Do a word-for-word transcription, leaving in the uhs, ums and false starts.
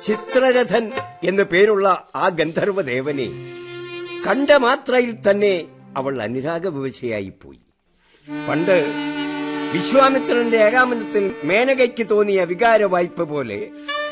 ചിത്രരഥൻ എന്നു പേരുള്ള ആ ഗന്ധർവദേവനെ കണ്ട മാത്രയിൽ തന്നെ അവൾ അനുരാഗവിവശയായിപ്പോയി. പണ്ട് വിശ്വാമിത്രന്റെ ഏകാമനത്തിൽ മേനകയ്ക്ക് തോന്നിയ വികാര വായ്പ പോലെ